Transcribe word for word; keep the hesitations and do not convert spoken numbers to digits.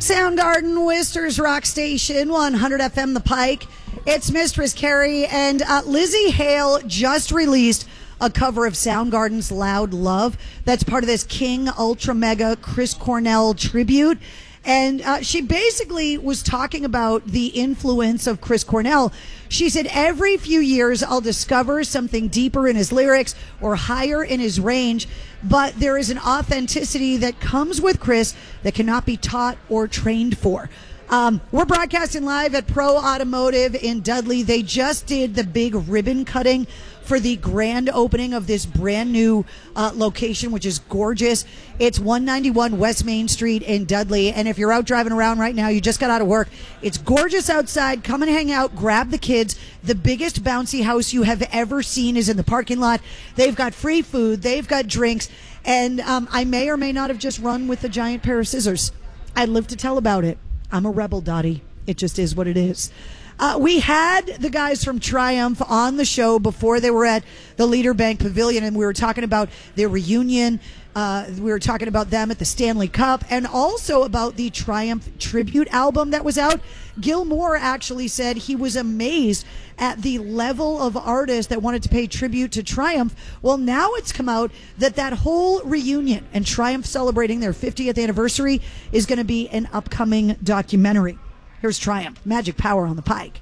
Soundgarden, Worcester's Rock Station, one hundred F M The Pike. It's Mistress Carrie, and uh, Lizzie Hale just released a cover of Soundgarden's Loud Love. That's part of this King Ultra Mega Chris Cornell tribute. And uh, she basically was talking about the influence of Chris Cornell. She said, every few years I'll discover something deeper in his lyrics or higher in his range, but there is an authenticity that comes with Chris that cannot be taught or trained for. Um, we're broadcasting live at Pro Automotive in Dudley. They just did the big ribbon cutting for the grand opening of this brand new uh, location, which is gorgeous. It's one ninety-one West Main Street in Dudley. And if you're out driving around right now, you just got out of work, it's gorgeous outside. Come and hang out, grab the kids. The biggest bouncy house you have ever seen is in the parking lot. They've got free food. They've got drinks. And um, I may or may not have just run with a giant pair of scissors. I'd live to tell about it. I'm a rebel, Dottie. It just is what it is. Uh, we had the guys from Triumph on the show before they were at the Leader Bank Pavilion, and we were talking about their reunion. Uh, we were talking about them at the Stanley Cup, and also about the Triumph tribute album that was out. Gil Moore actually said he was amazed at the level of artists that wanted to pay tribute to Triumph. Well, now it's come out that that whole reunion and Triumph celebrating their fiftieth anniversary is going to be an upcoming documentary. Here's Triumph, Magic Power on the Pike.